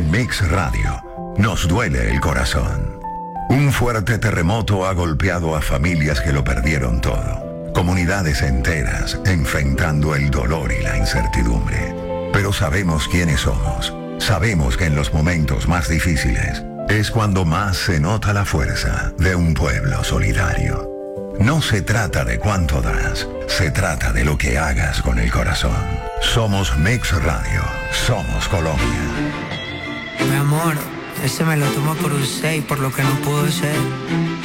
En Mix Radio nos duele el corazón. Un fuerte terremoto ha golpeado a familias que lo perdieron todo. Comunidades enteras enfrentando el dolor y la incertidumbre. Pero sabemos quiénes somos. Sabemos que en los momentos más difíciles es cuando más se nota la fuerza de un pueblo solidario. No se trata de cuánto das, se trata de lo que hagas con el corazón. Somos Mix Radio, somos Colombia. Mi amor, ese me lo tomó por un 6 por lo que no pudo ser.